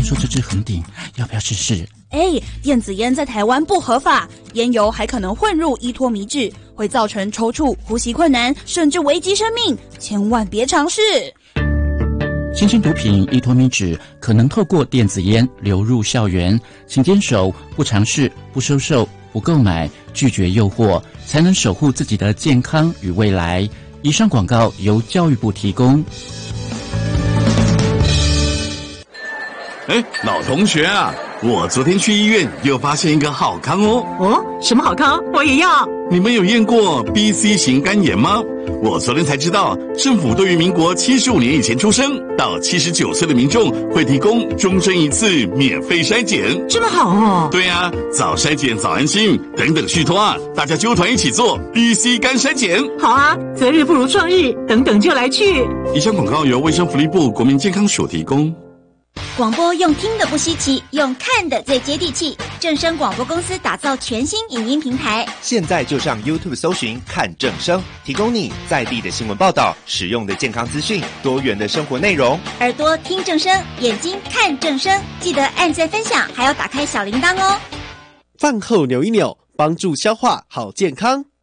说这支红顶，要不要试试？ 电子烟在台湾不合法，烟油还可能混入依托醚质，会造成抽搐、呼吸困难，甚至危及生命，千万别尝试。 新兴毒品依托醚质可能透过电子烟流入校园，请坚守不尝试、不收受、不购买、拒绝诱惑，才能守护自己的健康与未来。以上广告由教育部提供。 老同学啊，我昨天去医院又发现一个好康哦。 什么好康？我也要。 你们有验过 BC 型肝炎吗？我昨天才知道，政府对于民国75年以前出生到79岁的民众会提供终身一次免费筛检。 这么好哦。 对啊，早筛检早安心，等等续托啊，大家揪团一起做 BC 肝筛检。 好啊，择日不如撞日，等等就来去。 以上广告由卫生福利部国民健康署提供。 广播用听的不稀奇，用看的最接地气。正声广播公司打造全新影音平台， 现在就上 YouTube 搜寻看正声，提供你在地的新闻报道、实用的健康资讯、多元的生活内容。 耳朵听正声，眼睛看正声，记得按赞分享，还要打开小铃铛哦。 饭后扭一扭，帮助消化好健康。